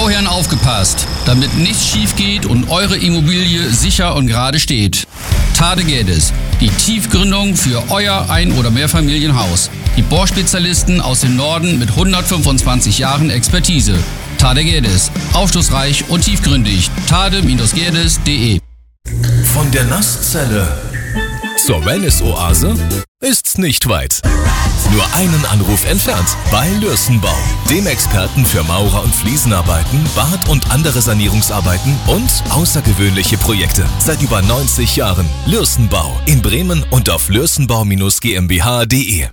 Bauherren aufgepasst, damit nichts schief geht und eure Immobilie sicher und gerade steht. Tade Geddes, die Tiefgründung für euer Ein- oder Mehrfamilienhaus. Die Bohrspezialisten aus dem Norden mit 125 Jahren Expertise. Tade Geddes, aufschlussreich und tiefgründig. tade-geddes.de. Von der Nasszelle zur Wellness-Oase ist's nicht weit. Nur einen Anruf entfernt bei Lürsenbau, dem Experten für Maurer- und Fliesenarbeiten, Bad- und andere Sanierungsarbeiten und außergewöhnliche Projekte. Seit über 90 Jahren. Lürsenbau in Bremen und auf lürsenbau-gmbh.de.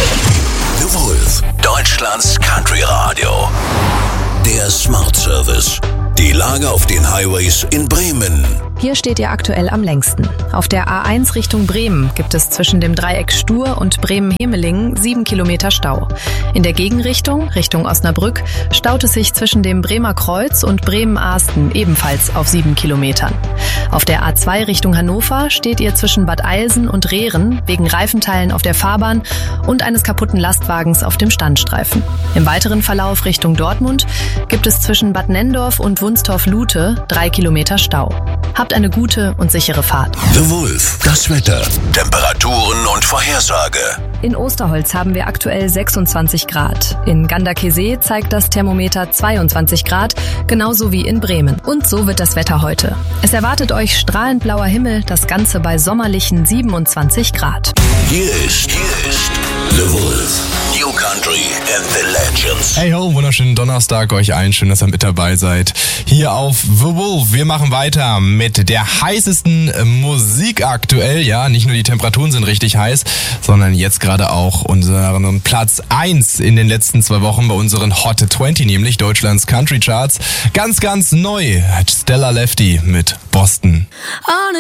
The Wolf, Deutschlands Country Radio. Der Smart Service. Die Lage auf den Highways in Bremen. Hier steht ihr aktuell am längsten. Auf der A1 Richtung Bremen gibt es zwischen dem Dreieck Stur und Bremen-Hemelingen 7 Kilometer Stau. In der Gegenrichtung, Richtung Osnabrück, staut es sich zwischen dem Bremer Kreuz und Bremen-Ahsten ebenfalls auf 7 Kilometern. Auf der A2 Richtung Hannover steht ihr zwischen Bad Eilsen und Rehren wegen Reifenteilen auf der Fahrbahn und eines kaputten Lastwagens auf dem Standstreifen. Im weiteren Verlauf Richtung Dortmund gibt es zwischen Bad Nendorf und Wunstorf-Lute 3 Kilometer Stau. Habt eine gute und sichere Fahrt. The Wolf, das Wetter, Temperaturen und Vorhersage. In Osterholz haben wir aktuell 26 Grad. In Ganderkesee zeigt das Thermometer 22 Grad, genauso wie in Bremen. Und so wird das Wetter heute. Es erwartet euch strahlend blauer Himmel, das Ganze bei sommerlichen 27 Grad. Hier ist The Wolf, New Country and the Legends. Hey ho, wunderschönen Donnerstag euch allen. Schön, dass ihr mit dabei seid. Hier auf The Wolf. Wir machen weiter mit der heißesten Musik aktuell. Ja, nicht nur die Temperaturen sind richtig heiß, sondern jetzt gerade auch unseren Platz 1 in den letzten 2 Wochen bei unseren Hot 20, nämlich Deutschlands Country Charts. Ganz, ganz neu. Stella Lefty mit Boston.